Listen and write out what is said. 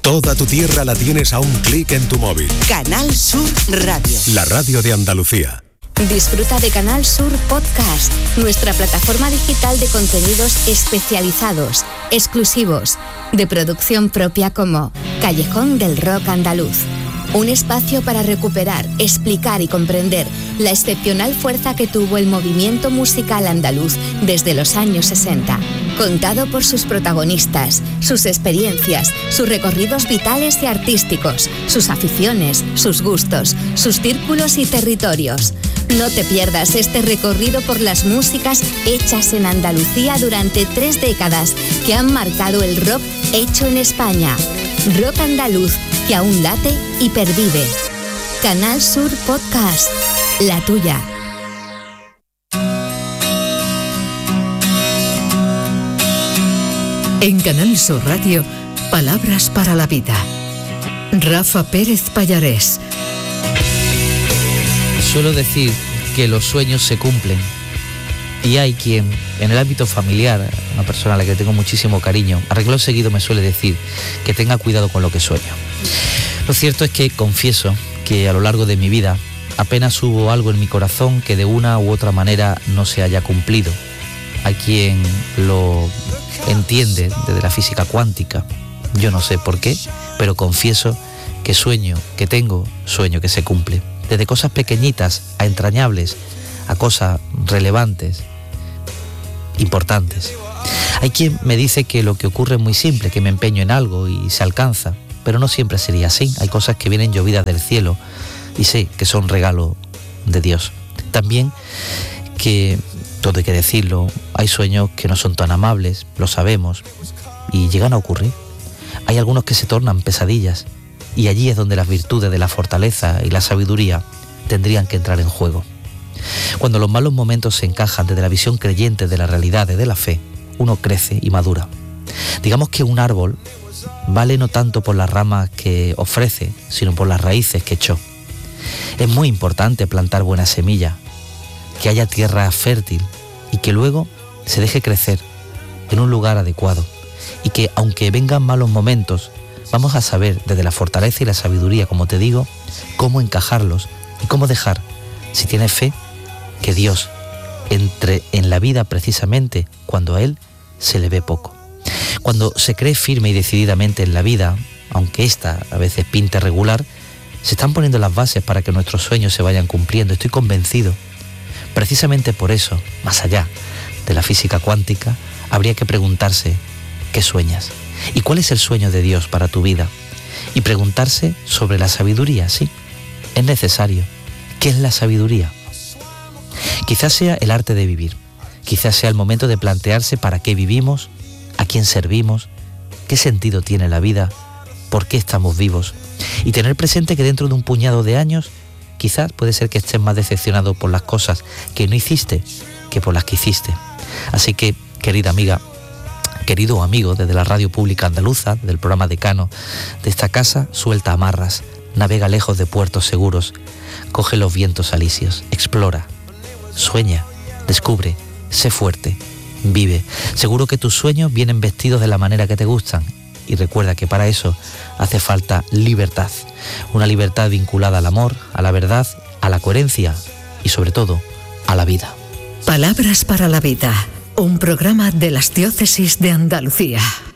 Toda tu tierra la tienes a un clic en tu móvil. Canal Sur Radio. La radio de Andalucía. Disfruta de Canal Sur Podcast, nuestra plataforma digital de contenidos especializados, exclusivos, de producción propia como Callejón del Rock Andaluz. Un espacio para recuperar, explicar y comprender la excepcional fuerza que tuvo el movimiento musical andaluz desde los años 60, contado por sus protagonistas, sus experiencias, sus recorridos vitales y artísticos, sus aficiones, sus gustos, sus círculos y territorios. No te pierdas este recorrido por las músicas hechas en Andalucía durante 3 décadas que han marcado el rock hecho en España. Rock andaluz que aún late y pervive. Canal Sur Podcast, la tuya. En Canal Sur Radio, Palabras para la Vida. Rafa Pérez Pallarés. Suelo decir que los sueños se cumplen y hay quien, en el ámbito familiar, una persona a la que tengo muchísimo cariño, a renglón seguido me suele decir que tenga cuidado con lo que sueño. Lo cierto es que confieso que a lo largo de mi vida apenas hubo algo en mi corazón que de una u otra manera no se haya cumplido. Hay quien lo entiende desde la física cuántica, yo no sé por qué, pero confieso que sueño que tengo, sueño que se cumple. Desde cosas pequeñitas a entrañables, a cosas relevantes, importantes. Hay quien me dice que lo que ocurre es muy simple, que me empeño en algo y se alcanza, pero no siempre sería así. Hay cosas que vienen llovidas del cielo y sé que son regalo de Dios. También que, todo hay que decirlo, hay sueños que no son tan amables, lo sabemos, y llegan a ocurrir. Hay algunos que se tornan pesadillas, y allí es donde las virtudes de la fortaleza y la sabiduría tendrían que entrar en juego. Cuando los malos momentos se encajan desde la visión creyente de la realidad y de la fe, uno crece y madura. Digamos que un árbol vale no tanto por las ramas que ofrece, sino por las raíces que echó. Es muy importante plantar buena semilla, que haya tierra fértil y que luego se deje crecer en un lugar adecuado, y que aunque vengan malos momentos, vamos a saber desde la fortaleza y la sabiduría, como te digo, cómo encajarlos y cómo dejar, si tienes fe, que Dios entre en la vida precisamente cuando a Él se le ve poco. Cuando se cree firme y decididamente en la vida, aunque ésta a veces pinte regular, se están poniendo las bases para que nuestros sueños se vayan cumpliendo. Estoy convencido. Precisamente por eso, más allá de la física cuántica, habría que preguntarse, ¿qué sueñas? ¿Y cuál es el sueño de Dios para tu vida? Y preguntarse sobre la sabiduría, sí, es necesario. ¿Qué es la sabiduría? Quizás sea el arte de vivir, quizás sea el momento de plantearse para qué vivimos, a quién servimos, qué sentido tiene la vida, por qué estamos vivos, y tener presente que dentro de un puñado de años, quizás puede ser que estés más decepcionado por las cosas que no hiciste que por las que hiciste. Así que, querida amiga, querido amigo desde la radio pública andaluza, del programa Decano de esta casa, suelta amarras, navega lejos de puertos seguros, coge los vientos alisios, explora, sueña, descubre, sé fuerte, vive. Seguro que tus sueños vienen vestidos de la manera que te gustan, y recuerda que para eso hace falta libertad, una libertad vinculada al amor, a la verdad, a la coherencia y sobre todo a la vida. Palabras para la Vida, un programa de las Diócesis de Andalucía.